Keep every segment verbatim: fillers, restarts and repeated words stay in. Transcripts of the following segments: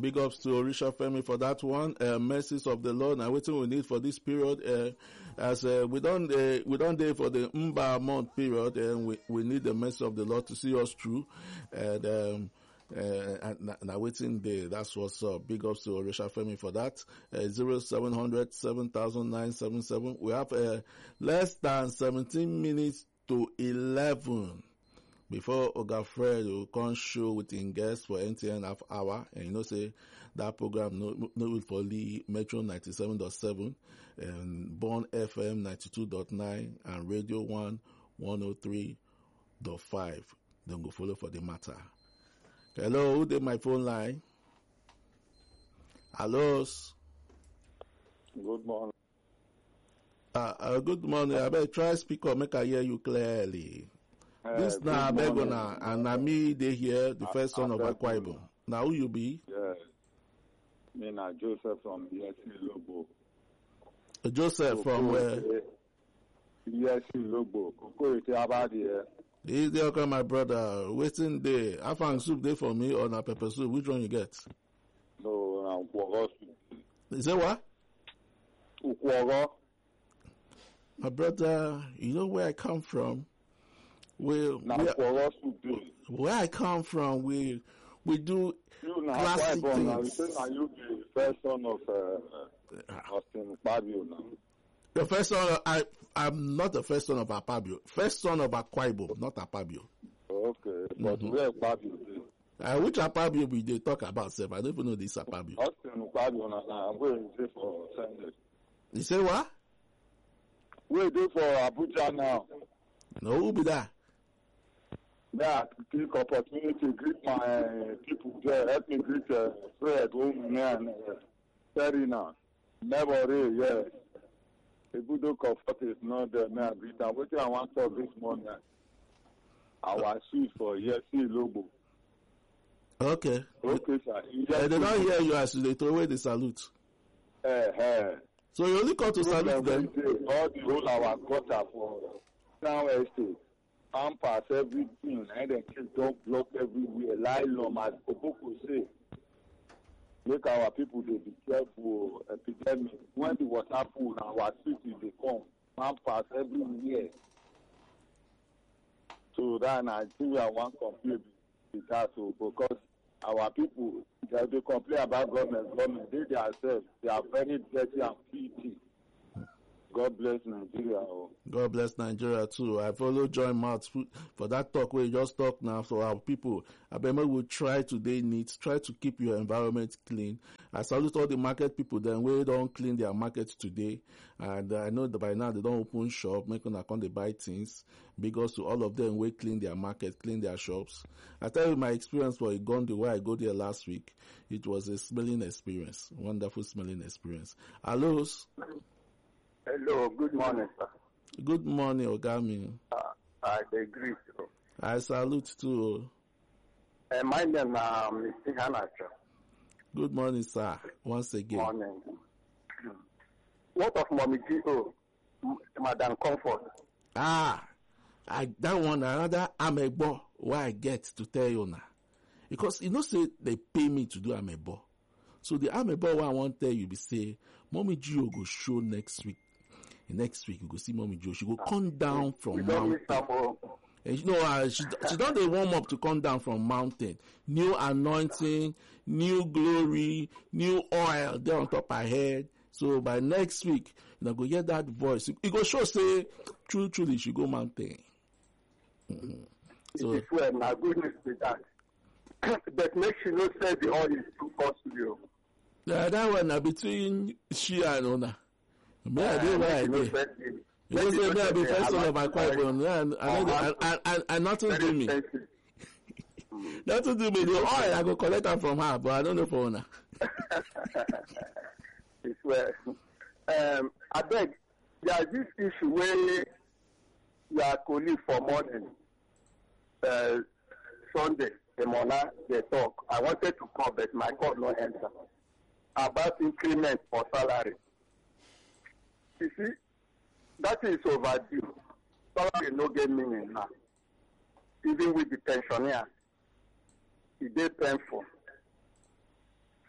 Big ups to Orisha Femi for that one. Uh, mercies of the Lord. Now, waiting we need for this period. Uh, as uh, we don't uh, we don't day for the Mba month period, and we we need the mercy of the Lord to see us through. And um, uh, and now waiting day. That's what's up. Big ups to Orisha Femi for that. Uh, zero seven hundred seven thousand nine seven seven. We have uh, less than seventeen minutes to eleven. Before Oga Fred will come show with him guests for N T N half hour, and you know say that program no no will for Lee Metro ninety-seven point seven, and Born F M ninety-two point nine, and Radio One one oh three point five. Then go follow for the matter. Hello, who did my phone line? Hello. Good morning. Uh, uh, good morning. I better try speak up, make I hear you clearly. Uh, this na Begona, and na me they here, the first son of Akwa Ibom. Now who you be? Yes. Me na Joseph from E S C Lobo. Uh, Joseph so from where? E S C Lobo. Koko ite abadi here. This is okay, my brother. Waiting there. Afang soup there for me or na pepper soup? Which one you get? No, na ukwogo soup. You say what? Ukwogo. My brother, you know where I come from? We, we are, where I come from, we we do you classic things. Now, you say now you the first son of uh, Austin Akpabio now. The first son, of, I I'm not the first son of Akpabio. First son of Akwa Ibom, not Akpabio. Okay, but mm-hmm. where Akpabio? Uh, which Akpabio we they talk about? Sir, I don't even know this Akpabio. Austin Akpabio now. I'm going to for Sunday. You say what? We do for Abuja now. No, who be that? Yeah, take opportunity, greet my uh, people there, help me greet uh, Fred, home and uh, Serena, Never, yes. A good comfort is not there, man. Greet them. What I want to talk this morning, our chief for E S C Lobo. Okay. Okay, sir. Uh, they don't hear you as they throw away the salute. Uh, uh, so you only come to salute them? All the whole our quarter for Town Estate. Pampers, everything, and then kids don't block everywhere. Nylon, as Koboko say, make our people they be careful. Epidemic. When the water full, our city they come. Pampers everywhere. So that Nigeria want complain with that, so because our people they, they complain about government, government they themselves they are very dirty and filthy. God bless Nigeria. Oh. God bless Nigeria too. I follow join mouth for that talk where you just talk now. So our people, I remember we try today neat, try to keep your environment clean. I salute all the market people then we don't clean their market today. And I know that by now they don't open shop, make on account they buy things. Because to all of them, we clean their market, clean their shops. I tell you my experience for Igondi where I go there last week. It was a smelling experience. Wonderful smelling experience. Hello. Hello, good morning, sir. Good morning, Ogami. Uh, I agree. Sir. I salute too. Uh, my name is uh, Mister Hanacho. Good morning, sir. Once again. Morning. What of Mommy G O, Madam Comfort? Ah, I that one another amebo. Why I get to tell you now? Because you know say they pay me to do amebo. So the amebo what I want to tell you be say, Mommy G O go show next week. Next week, you go see Mommy Joe. She go come down from mountain. And you know, uh, she she done the warm up to come down from mountain. New anointing, new glory, new oil there on top of her head. So by next week, you know, go hear that voice. It go show say, truly, truly, she go mountain. Mm-hmm. So it is well, my goodness with that. But make sure no say the oil is too costly. Yeah, that one uh, between she and Ona. Me, I do what I do. You know, say me, I be first son of Akwa Ibom, and and and and nothing do me. Nothing do me. The oil I go collect them from her, but I don't know for Ona. It's well. Um, I beg. There is this issue where your colleague for morning, uh, Sunday, the morning they talk. I wanted to call, but my call no answer about increment for salary. You see, that is overdue. Salary no get meaning now. Even with the pensioner, it is painful.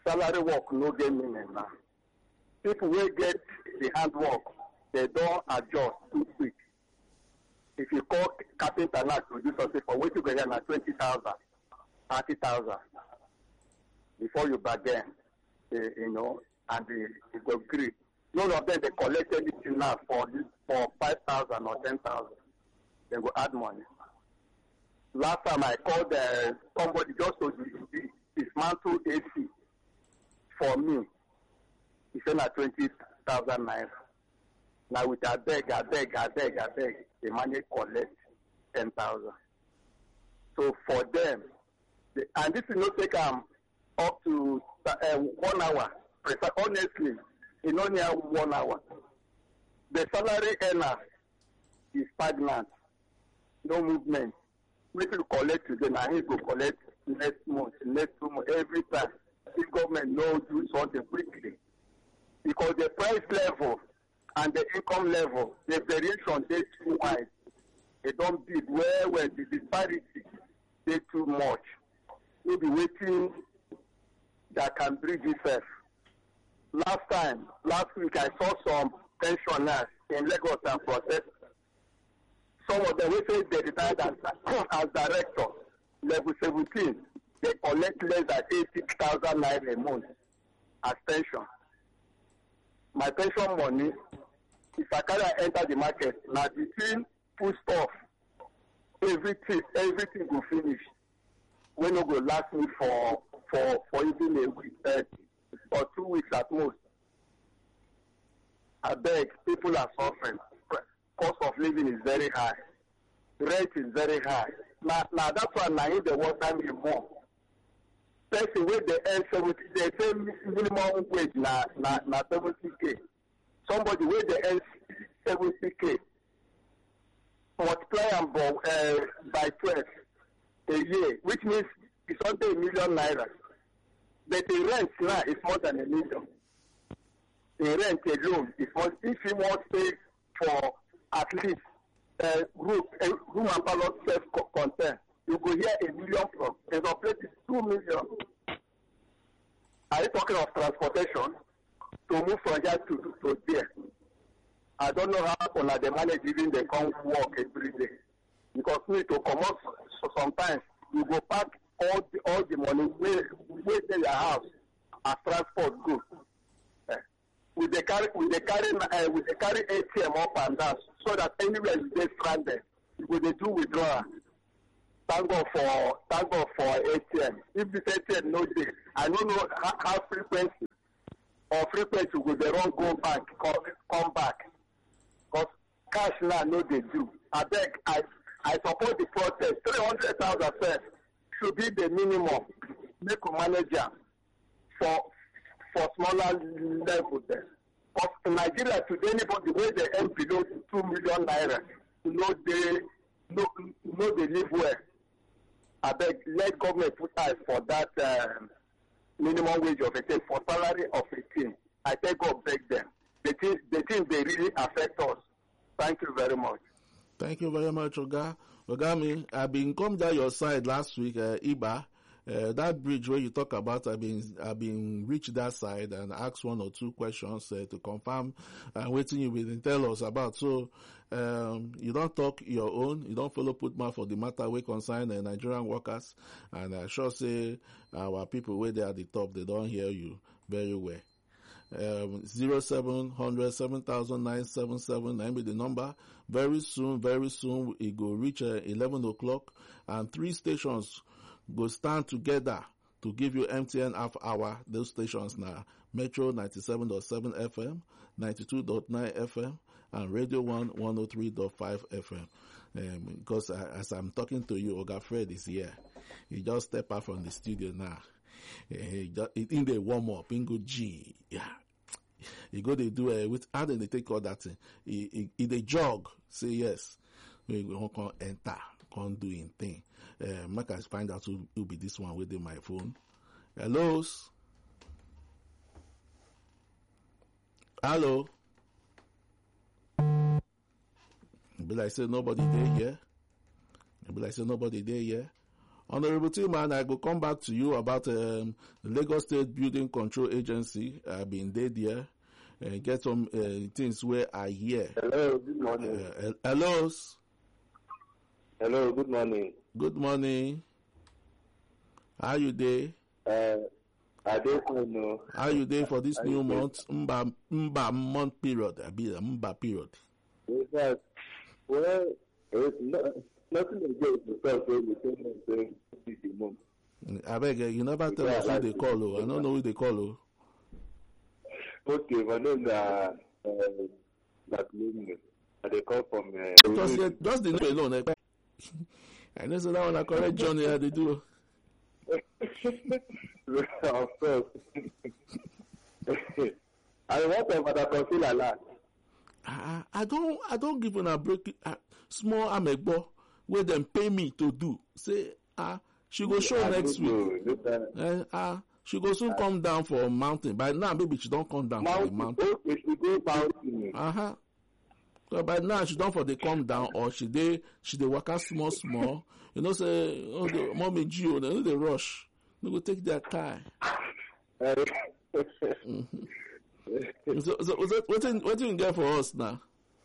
salary work no get meaning now. People wey get the hand work, they don adjust too quick. If you call carpenter now to do something for wetin you go hear na twenty thousand, thirty thousand before you bargain, uh, you know, and they, they go gree. None of them they collect anything now for this for five thousand or ten thousand. They go add money. Last time I called uh, somebody just to dismantle A C for me. He said na twenty thousand naira. Now with a beg, a beg, a beg, a beg, the money collect ten thousand. So for them, the, and this is not take um up to uh, one hour. Honestly, it's only one hour. The salary earner is stagnant, no movement. We will collect today, now he will collect next month, next two months, every time. The government no do something quickly. Because the price level and the income level, the variation they too wide. They don't bid well when the disparity they too much. We'll be waiting that can bridge itself. Last time, last week I saw some pensioners in Lagos and protest. Some of them will say they retired as, as director, level seventeen. They collect less than eighty thousand naira a month as pension. My pension money, if I carry enter the market, now between food stuff, everything, everything will finish. We no go last me for for for even a week uh, or two weeks at most. I beg, people are suffering. Cost of living is very high. Rent is very high. Now, now that's why now in the one time you more. Person with the earn seventy, they say minimum wage na na na seventy k. Somebody with the earn seventy k, multiply them by, uh, by twelve a year, which means it's under a million naira. But the rent now is more than a million. The rent alone is more. If you want to pay for at least uh, room, uh, room and parlor self-content, you go hear a million from. In some places, two million. Are you talking of transportation to move from here to, to there? I don't know how on they manage even they come work every day. Because we need to come out so sometimes you go pack all the all the money where where in your house as transport go. Uh, with the carry with the carry uh, with the carry A T M up and down so that anywhere you get stranded, you go they do withdrawal. Thank God for thank God for A T M. If this A T M no dey, I don't know how, how frequency or frequency go they run go back come, come back. Because cash now no they do. I beg I I support the protest. Three hundred thousand cents should be the minimum. Make a manager for for smaller level there. Because in Nigeria today, anybody where they earn below two million naira, no they no no they live well. I beg let government put eyes for that um, minimum wage of eighteen for salary of eighteen. I beg God beg them. The thing the thing they really affect us. Thank you very much. Thank you very much, Oga. Ogami, I've been come down your side last week, uh, Iba. Uh, that bridge where you talk about, I've been, I've been reached that side and asked one or two questions uh, to confirm and uh, waiting you will tell us about. So, um, you don't talk your own, you don't follow put mouth for the matter we concern the uh, Nigerian workers. And I sure say our people where they are at the top, they don't hear you very well. Um, zero seven hundred seven thousand nine seven seven nine be the number. Very soon, very soon it go reach uh, eleven o'clock and three stations go stand together to give you M T N half hour. Those stations now Metro ninety-seven point seven F M, ninety-two point nine F M and Radio one one oh three point five F M. Um, because uh, as I'm talking to you, Oga Fred is here. He just step out from the studio now. Uh, he just, in the warm up, in go G, yeah. You go they do uh, with how they take all that thing. He, he, he they jog, say yes. We go come enter, come do in thing. Uh, make us find out who will be this one within my phone. Hello. Hello. Be like say nobody there here. Be like say nobody there here. Honorable Tillman, I will come back to you about um, the Lagos State Building Control Agency. I've been there there. Uh, get some uh, things where I hear. Hello, good morning. Uh, hello. Hello, good morning. Good morning. How you there? Uh, I don't know. How you there for this new month? Mba, Mba month period. I be the Mba period. Yes, well, it's not, nothing against the first way we say the month. I beg you, you never tell Yeah, us like who they call. Oh. I don't know who they call. Oh. Okay, my name is uh, uh, Blackling. They call from. Uh, just, the, just the name alone. Eh? I know so that one I correct Johnny. How they do. Of course. I want to have a conceal a lot. I, I don't I don't give a break uh, small amegbo where them pay me to do. Say ah uh, she go show I next week. Uh, uh, she go soon uh, come down for a mountain. By now maybe she don't come down mountain, for the mountain. Okay, she go mountain. Uh-huh. So by now she don't for the come down or she they she they work out small small. You know say oh the mommy Gio, they know they rush. They go take their car. mm-hmm. So, so what's what do what you get for us now?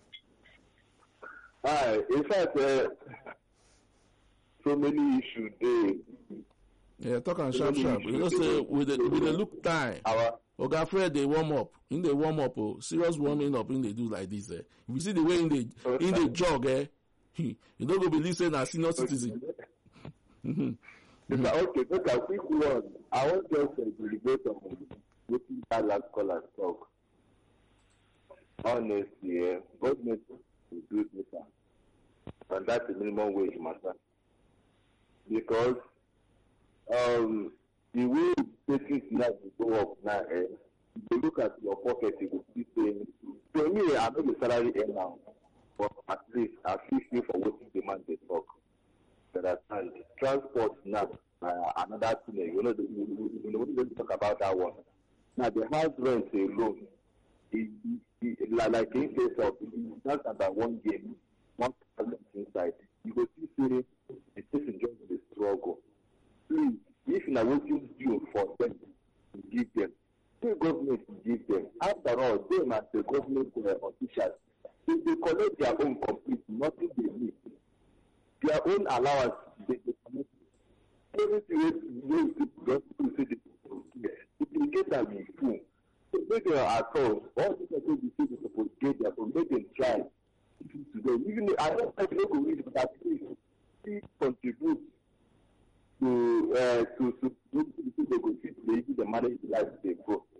Hi, in fact, uh, so many issues there. Yeah, talk and sharp sharp. You know, say with the with the look time. Our Oga Fred they warm up. In the warm up, oh, serious warming up. In they do like this. Eh. If you see the way in the in the jog, eh, you don't go be listening as senior citizen. mm-hmm. Mm-hmm. Okay, look a quick one. I want just to deliberate on looking at last call talk. Honestly, yeah, government will do it better. And that's the minimum wage matter. Because um, the way taking now to go up now, eh, if you look at your pocket, you will see saying, to me, I know the salary end now, but at least I feel free for what demand they talk. Understand? Transport now, uh, another thing, you know, the, you, you know, we don't talk about that one. Now, the house rent alone, it, it, it, like in case of, it's not about one game, one thousand inside. You go see, say, the person just the struggle. Please, if you are waiting due for them to give them, the government to give them. After all, them as the government uh, officials, if they collect their own complete, nothing they need. Their own allowance, they, they collect. Everything they people just to say they if they get them in full, so make them at all. All these people they say they supposed to get their own, make them try to them. Even I don't think they go read, but at least they contribute to uh, to to to they go fit they even the manage the life them.